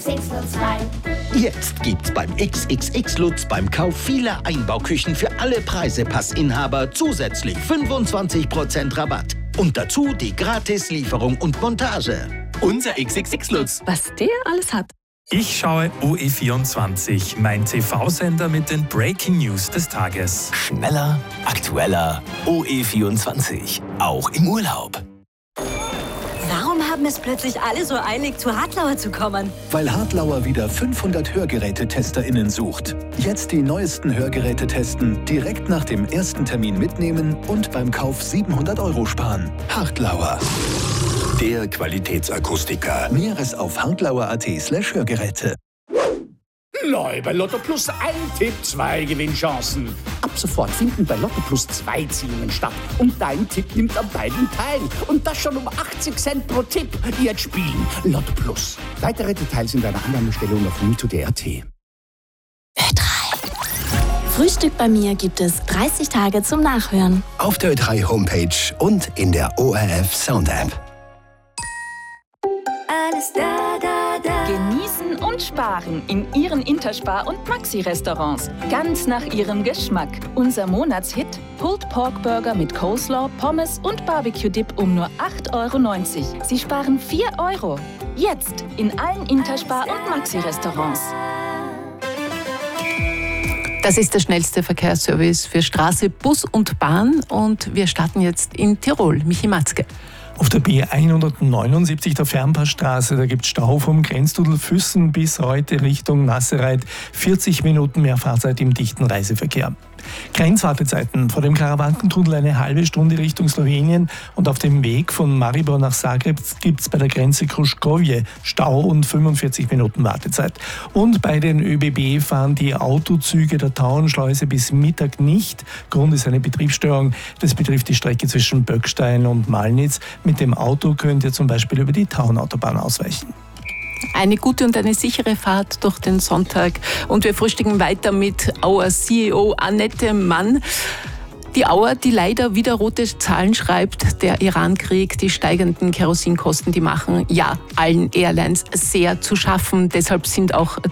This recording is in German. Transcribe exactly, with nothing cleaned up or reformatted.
X Lutz frei. Jetzt gibt's beim X X X Lutz beim Kauf vieler Einbauküchen für alle Preisepassinhaber zusätzlich fünfundzwanzig Prozent Rabatt. Und dazu die Gratis-Lieferung und Montage. Unser X X X Lutz. Was der alles hat. Ich schaue O E vierundzwanzig, mein T V-Sender mit den Breaking News des Tages. Schneller, aktueller, O E vierundzwanzig, auch im Urlaub. Warum haben es plötzlich alle so eilig, zu Hartlauer zu kommen? Weil Hartlauer wieder fünfhundert HörgerätetestInnen sucht. Jetzt die neuesten Hörgeräte testen, direkt nach dem ersten Termin mitnehmen und beim Kauf siebenhundert Euro sparen. Hartlauer. Der Qualitätsakustiker. Näheres auf hartlauer.at slash Hörgeräte. Neu bei Lotto Plus ein Tipp, zwei Gewinnchancen. Ab sofort finden bei Lotto Plus zwei Ziehungen statt. Und dein Tipp nimmt an beiden teil. Und das schon um achtzig Cent pro Tipp. Jetzt spielen. Lotto Plus. Weitere Details in deiner Annahmestelle und auf mito punkt d e punkt a t. Ö drei. Frühstück bei mir gibt es dreißig Tage zum Nachhören. Auf der Ö drei Homepage und in der O R F Sound App. Alles da, da, da. Genießen und sparen in Ihren Interspar- und Maxi-Restaurants. Ganz nach Ihrem Geschmack. Unser Monatshit: Pulled Pork Burger mit Coleslaw, Pommes und Barbecue-Dip um nur acht Euro neunzig. Sie sparen vier Euro. Jetzt in allen Interspar- und Maxi-Restaurants. Das ist der schnellste Verkehrsservice für Straße, Bus und Bahn. Und wir starten jetzt in Tirol. Michi Matzke. Auf der B hundertneunundsiebzig, der Fernpassstraße, da gibt es Stau vom Grenztunnel Füssen bis heute Richtung Nassereit. vierzig Minuten mehr Fahrzeit im dichten Reiseverkehr. Grenzwartezeiten: vor dem Karawankentunnel eine halbe Stunde Richtung Slowenien und auf dem Weg von Maribor nach Zagreb gibt es bei der Grenze Kruškovje Stau und fünfundvierzig Minuten Wartezeit. Und bei den ÖBB fahren die Autozüge der Tauernschleuse bis Mittag nicht. Grund ist eine Betriebsstörung. Das betrifft die Strecke zwischen Böckstein und Malnitz. Mit dem Auto könnt ihr zum Beispiel über die Tauernautobahn ausweichen. Eine gute und eine sichere Fahrt durch den Sonntag. Und wir frühstücken weiter mit Auer C E O Annette Mann. Die Auer, die leider wieder rote Zahlen schreibt, der Iran-Krieg, die steigenden Kerosinkosten, die machen ja allen Airlines sehr zu schaffen. Deshalb sind auch